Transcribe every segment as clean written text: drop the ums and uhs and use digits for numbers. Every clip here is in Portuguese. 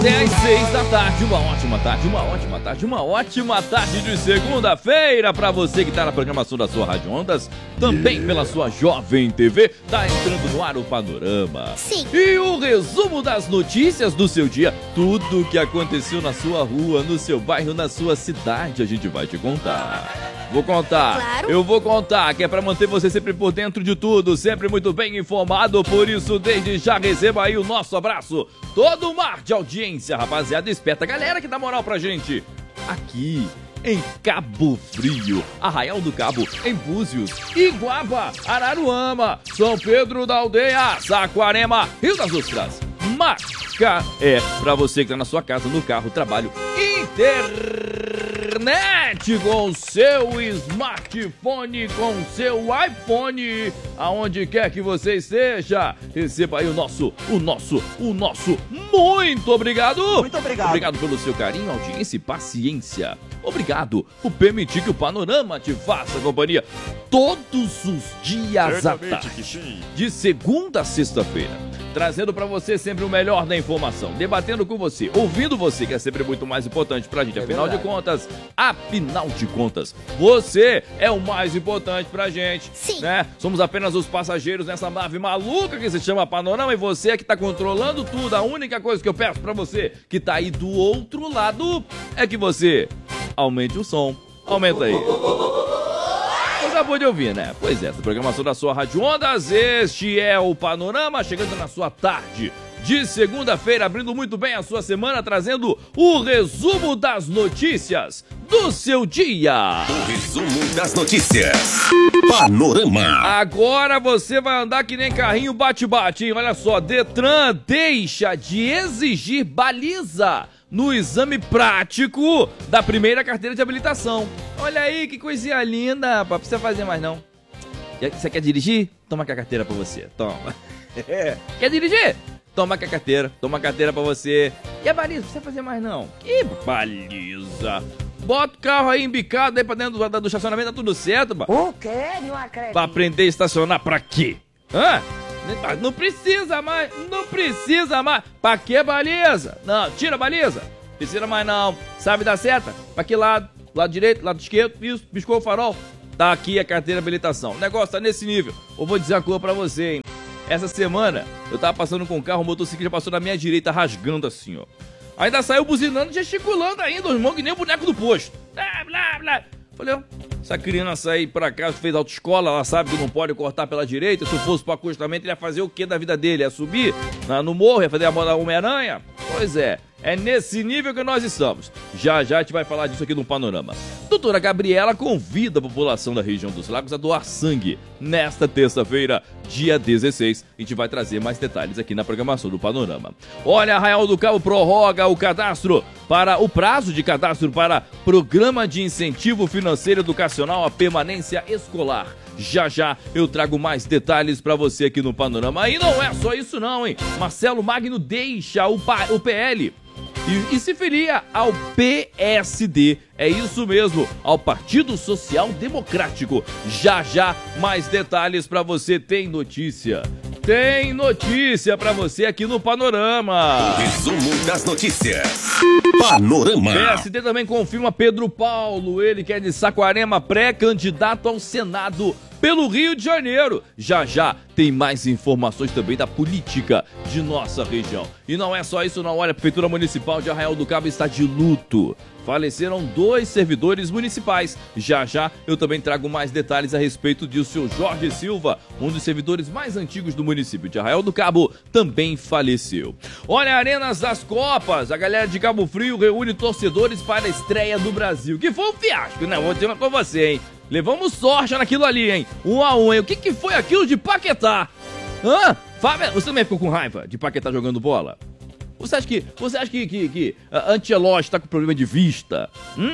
10h06 da tarde, uma ótima tarde, uma ótima tarde, uma ótima tarde de segunda-feira pra você que tá na programação da sua Rádio Ondas, também pela sua Jovem TV, tá entrando no ar o Panorama. Sim. E o resumo das notícias do seu dia, tudo o que aconteceu na sua rua, no seu bairro, na sua cidade, a gente vai te contar. Vou contar, Claro. Eu vou contar, que é pra manter você sempre por dentro de tudo, sempre muito bem informado, por isso desde já receba aí o nosso abraço, todo o mar de audiência, rapaziada, esperta, galera que dá moral pra gente, aqui em Cabo Frio, Arraial do Cabo, em Búzios, Iguaba, Araruama, São Pedro da Aldeia, Saquarema, Rio das Ostras, Macaé, pra você que tá na sua casa, no carro, trabalho, internet com seu smartphone, com seu iPhone, aonde quer que você esteja, receba aí o nosso muito obrigado. Muito obrigado. Obrigado pelo seu carinho, audiência e paciência. Obrigado por permitir que o Panorama te faça companhia todos os dias à tarde, de segunda a sexta-feira, trazendo pra você sempre o melhor da informação, debatendo com você, ouvindo você, que é sempre muito mais importante pra gente. Afinal de contas, você é o mais importante pra gente. Sim. Né? Somos apenas os passageiros nessa nave maluca que se chama Panorama e você é que tá controlando tudo. A única coisa que eu peço pra você, que tá aí do outro lado, é que você aumente o som. Aumenta aí. Você já pode ouvir, né? Pois é, essa programação da sua Rádio Ondas, este é o Panorama, chegando na sua tarde de segunda-feira, abrindo muito bem a sua semana, trazendo o resumo das notícias do seu dia. O resumo das notícias. Panorama. Agora você vai andar que nem carrinho bate-bate, hein? Olha só, Detran deixa de exigir baliza no exame prático da primeira carteira de habilitação. Olha aí, que coisinha linda, rapaz, não precisa fazer mais não. Você quer dirigir? Toma aqui a carteira pra você, toma. Quer dirigir? Toma aqui a carteira pra você. E a baliza, não precisa fazer mais não. Que baliza. Bota o carro aí embicado aí pra dentro do estacionamento, tá tudo certo, pá. O quê? Não acredito. Pra aprender a estacionar pra quê? Hã? Não precisa mais. Pra que baliza? Não, tira a baliza. Precisa mais não. Sabe dar seta? Pra que lado? Lado direito, lado esquerdo, isso, piscou o farol. Tá aqui a carteira de habilitação. O negócio tá nesse nível. Eu vou dizer a coisa pra você, hein. Essa semana, eu tava passando com o carro, o motociclista passou na minha direita, rasgando assim, ó. Ainda saiu buzinando, gesticulando ainda, os irmãos que nem o boneco do posto. Blá, blá, blá. Falei, ó, essa criança aí, por acaso, fez autoescola, ela sabe que não pode cortar pela direita. Se fosse pro acostamento, ele ia fazer o que da vida dele? Ia subir no morro, ia fazer a moda da Homem-Aranha? Pois é nesse nível que nós estamos. Já a gente vai falar disso aqui no Panorama. Doutora Gabriela convida a população da região dos Lagos a doar sangue nesta terça-feira, dia 16. A gente vai trazer mais detalhes aqui na programação do Panorama. Olha, Arraial do Cabo prorroga o prazo de cadastro para Programa de Incentivo Financeiro Educacional à Permanência Escolar. Já eu trago mais detalhes pra você aqui no Panorama. E não é só isso não, hein? Marcelo Magno deixa o PL e se filia ao PSD. É isso mesmo, ao Partido Social Democrático. Já mais detalhes pra você. Tem notícia pra você aqui no Panorama. O resumo das notícias. Panorama. PSD também confirma Pedro Paulo, ele que é de Saquarema, pré-candidato ao Senado pelo Rio de Janeiro. Já tem mais informações também da política de nossa região. E não é só isso não, olha, a Prefeitura Municipal de Arraial do Cabo está de luto. Faleceram 2 servidores municipais. Já eu também trago mais detalhes a respeito disso. O seu Jorge Silva, um dos servidores mais antigos do município de Arraial do Cabo, também faleceu. Olha, Arenas das Copas, a galera de Cabo Frio reúne torcedores para a estreia do Brasil, que foi um fiasco, né? Vou dizer uma com você, hein? Levamos sorte naquilo ali, hein? 1-1, hein? O que foi aquilo de Paquetá? Hã? Fábio, você também ficou com raiva de Paquetá jogando bola? Você acha que Ancelotti tá com problema de vista?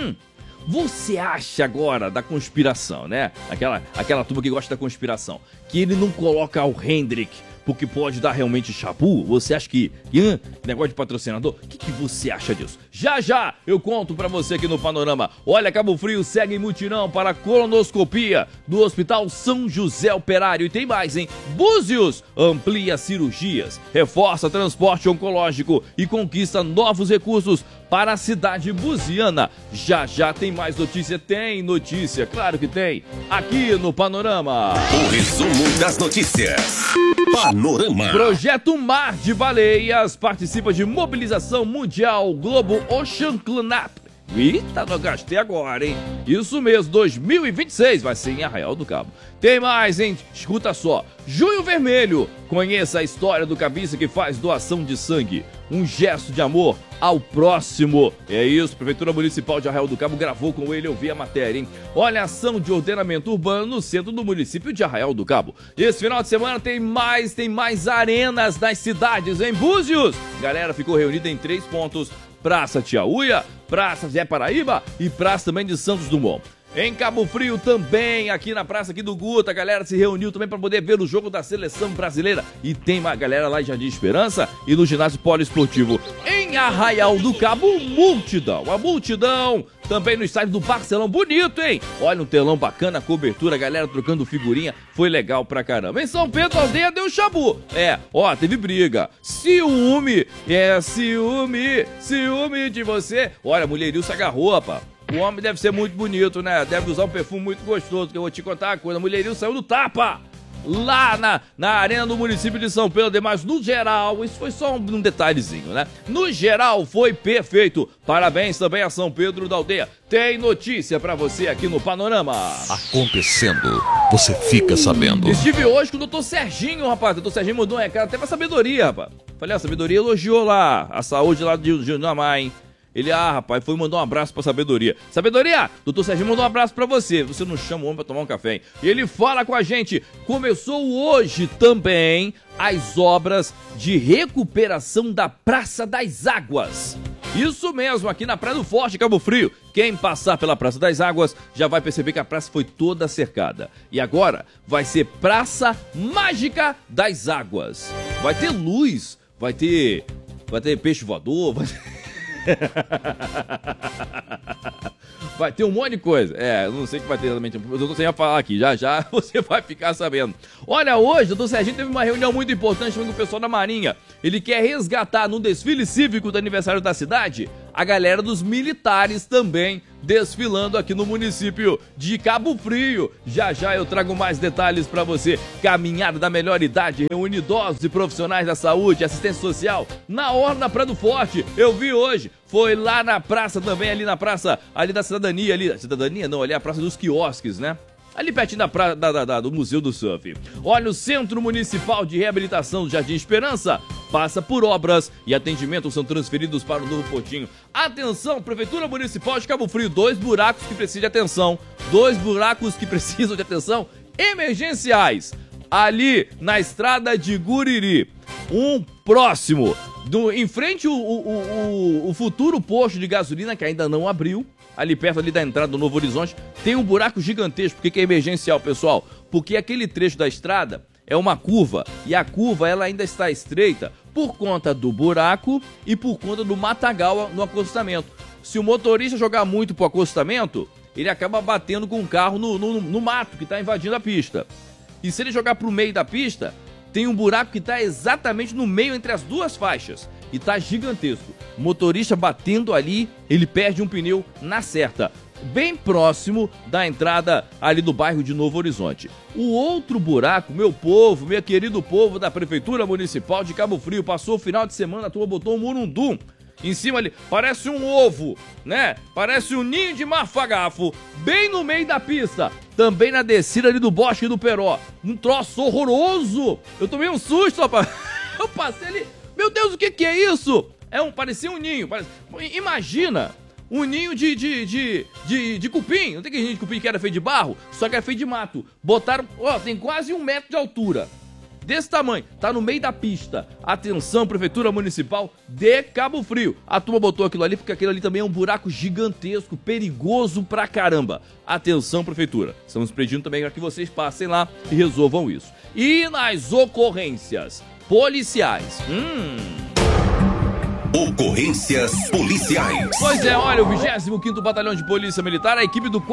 Você acha agora da conspiração, né? Aquela turma que gosta da conspiração, que ele não coloca o Hendrick porque pode dar realmente chabu? Você acha que negócio de patrocinador? O que você acha disso? Já eu conto pra você aqui no Panorama. Olha, Cabo Frio segue em mutirão para colonoscopia do Hospital São José Operário. E tem mais, hein? Búzios amplia cirurgias, reforça transporte oncológico e conquista novos recursos para a cidade buziana. Já tem mais notícia? Tem notícia, claro que tem, aqui no Panorama. O resumo das notícias. Panorama. Projeto Mar de Baleias participa de mobilização mundial Globo Ocean Cleanup. Eita, não gastei agora, hein? Isso mesmo, 2026 vai ser em Arraial do Cabo. Tem mais, hein? Escuta só. Junho Vermelho. Conheça a história do cabeça que faz doação de sangue. Um gesto de amor ao próximo. É isso, Prefeitura Municipal de Arraial do Cabo gravou com ele, eu vi a matéria, hein? Olha, ação de ordenamento urbano no centro do município de Arraial do Cabo. Esse final de semana tem mais arenas nas cidades, em Búzios. Galera ficou reunida em 3 pontos. Praça Tiauia, Praça Zé Paraíba e Praça também de Santos Dumont. Em Cabo Frio também, aqui na praça aqui do Guta, a galera se reuniu também para poder ver o jogo da seleção brasileira. E tem uma galera lá em Jardim Esperança e no ginásio poliesportivo. Em Arraial do Cabo, multidão. A multidão também no estádio do Barcelão, bonito, hein? Olha um telão bacana, cobertura, a galera trocando figurinha, foi legal pra caramba. Em São Pedro, aldeia deu chabu. Teve briga. Ciúme de você. Olha, a mulheril se agarrou, rapaz. O homem deve ser muito bonito, né? Deve usar um perfume muito gostoso, que eu vou te contar uma coisa. A mulheril saiu do tapa lá na arena do município de São Pedro. Mas no geral, isso foi só um detalhezinho, né? No geral, foi perfeito. Parabéns também a São Pedro da Aldeia. Tem notícia pra você aqui no Panorama. Acontecendo, você fica sabendo. Estive hoje com o doutor Serginho, rapaz. O doutor Serginho mandou um recado até pra sabedoria, rapaz. Falei, a sabedoria elogiou lá a saúde lá de Junamar, hein? Ele, rapaz, foi mandar um abraço pra Sabedoria. Sabedoria, doutor Serginho mandou um abraço pra você. Você não chama o homem pra tomar um café, hein? E ele fala com a gente. Começou hoje também as obras de recuperação da Praça das Águas. Isso mesmo, aqui na Praia do Forte, Cabo Frio. Quem passar pela Praça das Águas já vai perceber que a praça foi toda cercada. E agora vai ser Praça Mágica das Águas. Vai ter luz, vai ter peixe voador, vai ter um monte de coisa. Eu não sei o que vai ter exatamente. Eu tô sem a falar aqui. Já você vai ficar sabendo. Olha, hoje o doutor Serginho teve uma reunião muito importante com o pessoal da Marinha. Ele quer resgatar no desfile cívico do aniversário da cidade a galera dos militares também desfilando aqui no município de Cabo Frio. Já eu trago mais detalhes pra você. Caminhada da melhor idade reúne idosos e profissionais da saúde e assistência social na orla da Praia do Forte. Eu vi hoje. Foi lá na praça também, ali na praça ali da cidadania. Cidadania não, ali é a praça dos quiosques, né? Ali pertinho do Museu do Surf. Olha, o Centro Municipal de Reabilitação do Jardim Esperança passa por obras e atendimentos são transferidos para o novo Portinho. Atenção, Prefeitura Municipal de Cabo Frio, 2 buracos que precisam de atenção. 2 buracos que precisam de atenção emergenciais. Ali na estrada de Guriri. Um próximo, em frente o futuro posto de gasolina que ainda não abriu. Ali perto ali da entrada do Novo Horizonte, tem um buraco gigantesco. Por que é emergencial, pessoal? Porque aquele trecho da estrada é uma curva, e a curva ela ainda está estreita por conta do buraco e por conta do matagal no acostamento. Se o motorista jogar muito pro acostamento, ele acaba batendo com o carro no mato que está invadindo a pista. E se ele jogar pro meio da pista, tem um buraco que está exatamente no meio entre as 2 faixas. E tá gigantesco. O motorista batendo ali, ele perde um pneu na certa. Bem próximo da entrada ali do bairro de Novo Horizonte. O outro buraco, meu querido povo da Prefeitura Municipal de Cabo Frio, passou o final de semana, a turma botou um murundum em cima ali, parece um ovo, né? Parece um ninho de mafagafo, bem no meio da pista. Também na descida ali do Bosque do Peró. Um troço horroroso. Eu tomei um susto, rapaz. Eu passei ali. Meu Deus, o que é isso? Parecia um ninho. Imagina um ninho de cupim. Não tem aquele ninho de cupim que era feito de barro? Só que era feito de mato. Botaram, tem quase 1 metro de altura. desse tamanho, tá no meio da pista. Atenção, Prefeitura Municipal de Cabo Frio. A turma botou aquilo ali porque aquilo ali também é um buraco gigantesco, perigoso pra caramba. Atenção, Prefeitura. Estamos pedindo também para que vocês passem lá e resolvam isso. E nas ocorrências policiais? Ocorrências policiais. Pois é, olha, o 25º Batalhão de Polícia Militar, a equipe do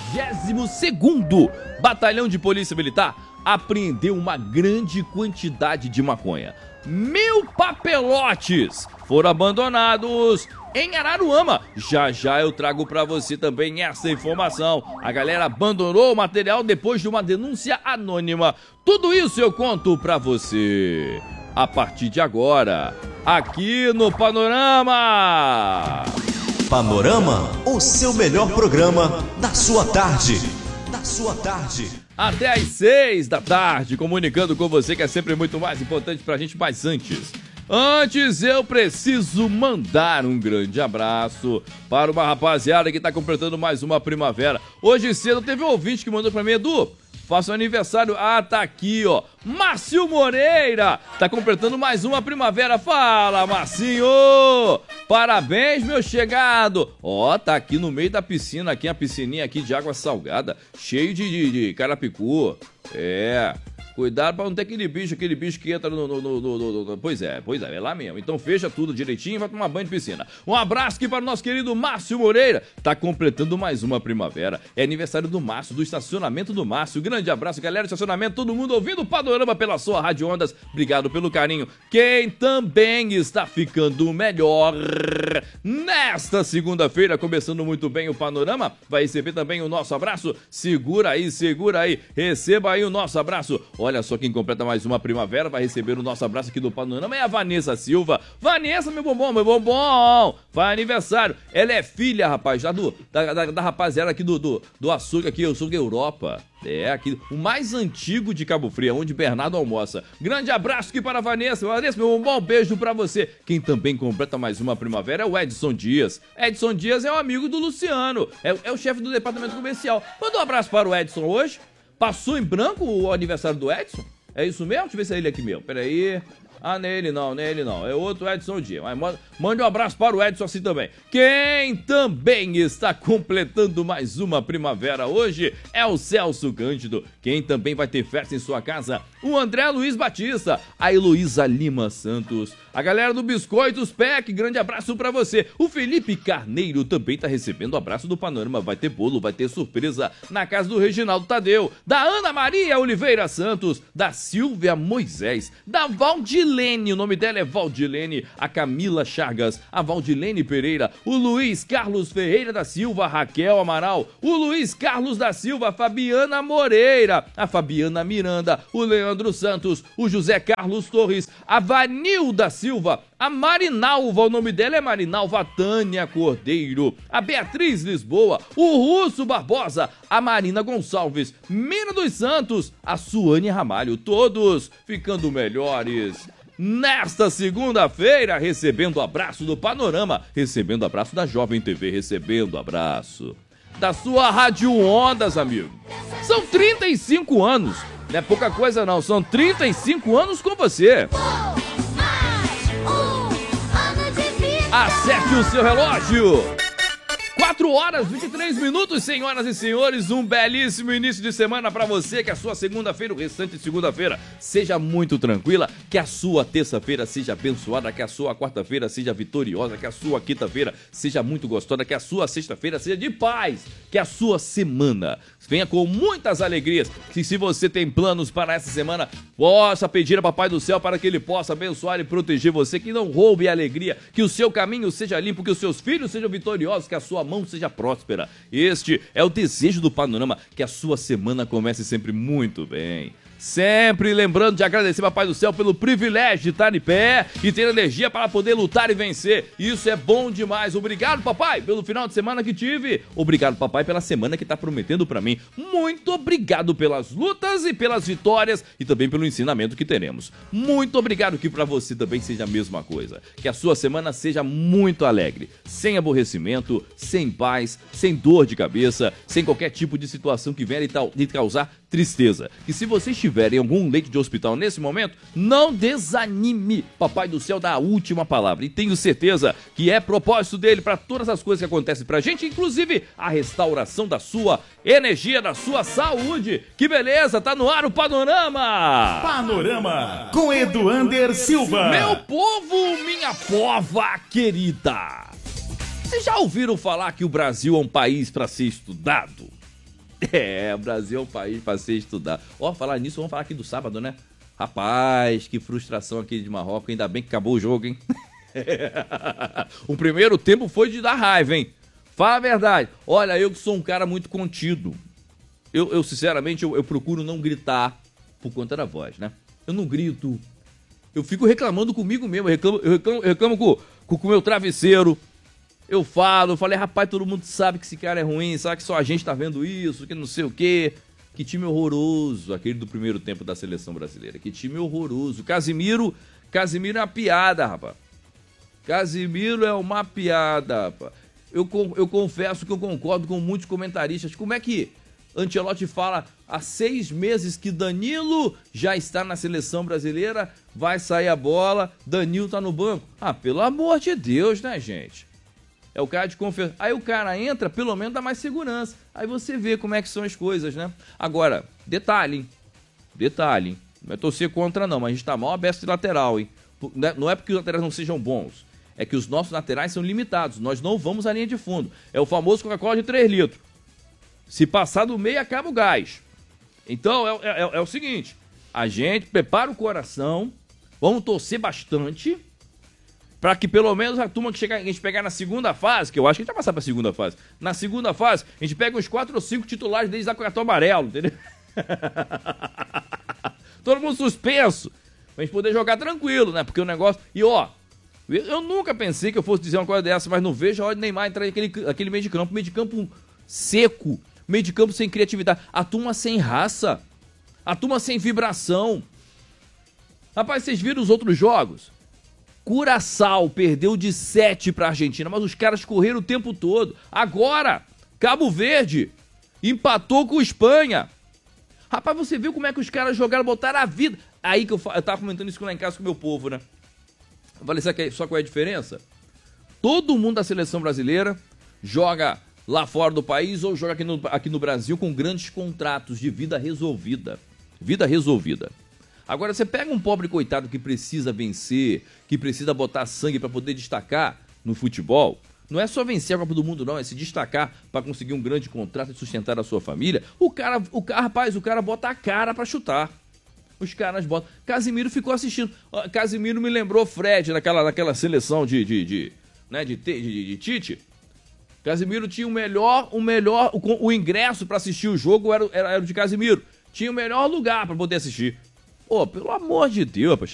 42º Batalhão de Polícia Militar apreendeu uma grande quantidade de maconha. 1000 papelotes foram abandonados em Araruama. Já já eu trago pra você também essa informação. A galera abandonou o material depois de uma denúncia anônima. Tudo isso eu conto pra você a partir de agora, aqui no Panorama. Panorama, o seu melhor programa da sua tarde. Até às 6 da tarde, comunicando com você que é sempre muito mais importante pra gente, mas Antes eu preciso mandar um grande abraço para uma rapaziada que tá completando mais uma primavera. Hoje cedo teve um ouvinte que mandou pra mim: Edu, faço aniversário. Tá aqui, ó. Márcio Moreira tá completando mais uma primavera. Fala, Marcinho! Parabéns, meu chegado. Tá aqui no meio da piscina, aqui a piscininha aqui de água salgada, cheio de carapicu. Cuidado pra não ter aquele bicho que entra no... Pois é lá mesmo. Então fecha tudo direitinho e vai tomar banho de piscina. Um abraço aqui para o nosso querido Márcio Moreira. Tá completando mais uma primavera. É aniversário do Márcio, do estacionamento do Márcio. Grande abraço, galera do estacionamento. Todo mundo ouvindo o Panorama pela sua Rádio Ondas. Obrigado pelo carinho. Quem também está ficando melhor nesta segunda-feira, começando muito bem o Panorama, vai receber também o nosso abraço. Segura aí. Receba aí o nosso abraço. Olha só quem completa mais uma primavera, vai receber o nosso abraço aqui do Panorama, é a Vanessa Silva. Vanessa, meu bombom, vai aniversário. Ela é filha, rapaz, da rapaziada aqui do açougue aqui, o Açougue Europa. Aqui, o mais antigo de Cabo Frio, onde Bernardo almoça. Grande abraço aqui para a Vanessa. Vanessa, meu bombom, beijo pra você. Quem também completa mais uma primavera é o Edson Dias. Edson Dias é um amigo do Luciano, é o chefe do departamento comercial. Manda um abraço para o Edson hoje. Passou em branco o aniversário do Edson? É isso mesmo? Deixa eu ver se é ele aqui mesmo. Pera aí. Não é ele não. É outro Edson Dias. Mas mande um abraço para o Edson assim também. Quem também está completando mais uma primavera hoje é o Celso Cândido. Quem também vai ter festa em sua casa? O André Luiz Batista. A Heloísa Lima Santos. A galera do Biscoitos Peck, grande abraço pra você. O Felipe Carneiro também tá recebendo o abraço do Panorama. Vai ter bolo, vai ter surpresa na casa do Reginaldo Tadeu. Da Ana Maria Oliveira Santos. Da Silvia Moisés. Da Valdilene, o nome dela é Valdilene. A Camila Chagas. A Valdilene Pereira. O Luiz Carlos Ferreira da Silva. Raquel Amaral. O Luiz Carlos da Silva. A Fabiana Moreira. A Fabiana Miranda. O Leandro Santos. O José Carlos Torres. A Vanilda Silva, a Marinalva, o nome dela é Marinalva, a Tânia Cordeiro, a Beatriz Lisboa, o Russo Barbosa, a Marina Gonçalves, Mina dos Santos, a Suane Ramalho, todos ficando melhores nesta segunda-feira, recebendo abraço do Panorama, recebendo abraço da Jovem TV, recebendo abraço da sua Rádio Ondas, amigo. São 35 anos, não é pouca coisa não, são 35 anos com você. Acerte o seu relógio. 4h23, senhoras e senhores, um belíssimo início de semana pra você, que a sua segunda-feira, o restante de segunda-feira, seja muito tranquila, que a sua terça-feira seja abençoada, que a sua quarta-feira seja vitoriosa, que a sua quinta-feira seja muito gostosa, que a sua sexta-feira seja de paz, que a sua semana venha com muitas alegrias, que se você tem planos para essa semana, possa pedir a Papai do Céu para que ele possa abençoar e proteger você, que não roube a alegria, que o seu caminho seja limpo, que os seus filhos sejam vitoriosos, que a sua mão seja próspera. Este é o desejo do Panorama, que a sua semana comece sempre muito bem. Sempre lembrando de agradecer Papai do Céu pelo privilégio de estar em pé e ter energia para poder lutar e vencer. Isso é bom demais. Obrigado, papai, pelo final de semana que tive. Obrigado, papai, pela semana que está prometendo para mim. Muito obrigado pelas lutas e pelas vitórias e também pelo ensinamento que teremos. Muito obrigado, que para você também seja a mesma coisa. Que a sua semana seja muito alegre, sem aborrecimento, sem paz, sem dor de cabeça, sem qualquer tipo de situação que venha lhe causar tristeza. Que se você estiver estiver em algum leito de hospital nesse momento, não desanime. Papai do céu dá a última palavra. E tenho certeza que é propósito dele para todas as coisas que acontecem pra gente, inclusive a restauração da sua energia, da sua saúde. Que beleza, tá no ar o Panorama. Panorama com Eduander Silva. Meu povo, minha pova querida. Vocês já ouviram falar que o Brasil é um país para ser estudado? O Brasil é um país para ser estudado. Falar nisso, vamos falar aqui do sábado, né? Rapaz, que frustração aqui de Marrocos. Ainda bem que acabou o jogo, hein? O primeiro tempo foi de dar raiva, hein? Fala a verdade. Olha, eu que sou um cara muito contido. Eu sinceramente, eu procuro não gritar por conta da voz, né? Eu não grito. Eu fico reclamando comigo mesmo. Eu reclamo com o meu travesseiro. Eu falei, rapaz, todo mundo sabe que esse cara é ruim, sabe que só a gente tá vendo isso, que não sei o quê. Que time horroroso, aquele do primeiro tempo da seleção brasileira. Que time horroroso. Casimiro é uma piada, rapaz. Casimiro é uma piada, rapaz. Eu confesso que eu concordo com muitos comentaristas. Como é que Ancelotti fala há 6 meses que Danilo já está na seleção brasileira, vai sair a bola, Danilo tá no banco? Pelo amor de Deus, né, gente? É o cara de confiança. Aí o cara entra, pelo menos dá mais segurança. Aí você vê como é que são as coisas, né? Agora, detalhe, hein? Não é torcer contra não, mas a gente tá mal aberto de lateral, hein? Não é porque os laterais não sejam bons, é que os nossos laterais são limitados. Nós não vamos à linha de fundo. É o famoso Coca-Cola de 3 litros. Se passar do meio, acaba o gás. Então, é o seguinte, a gente prepara o coração, vamos torcer bastante, para que pelo menos a turma que a gente pegar na segunda fase, que eu acho que a gente vai passar para a segunda fase, na segunda fase, a gente pega uns 4 ou 5 titulares deles lá com o cartão amarelo, entendeu? Todo mundo suspenso, pra gente poder jogar tranquilo, né? Porque o negócio... E eu nunca pensei que eu fosse dizer uma coisa dessa, mas não vejo a hora de Neymar entrar naquele meio de campo seco, meio de campo sem criatividade, a turma sem raça, a turma sem vibração. Rapaz, vocês viram os outros jogos? Curaçao perdeu de 7 para a Argentina, mas os caras correram o tempo todo. Agora, Cabo Verde empatou com Espanha. Rapaz, você viu como é que os caras jogaram, botaram a vida. Aí que eu tava comentando isso lá em casa com o meu povo, né? Eu falei, sabe só qual é a diferença? Todo mundo da seleção brasileira joga lá fora do país ou joga aqui no Brasil com grandes contratos de vida resolvida. Vida resolvida. Agora, você pega um pobre coitado que precisa vencer, que precisa botar sangue para poder destacar no futebol. Não é só vencer a Copa do Mundo, não. É se destacar para conseguir um grande contrato e sustentar a sua família. O cara bota a cara para chutar. Os caras botam. Casimiro ficou assistindo. Casimiro me lembrou Fred naquela seleção de Tite. Casimiro tinha o ingresso para assistir o jogo era o de Casimiro. Tinha o melhor lugar para poder assistir. Pelo amor de Deus, rapaz.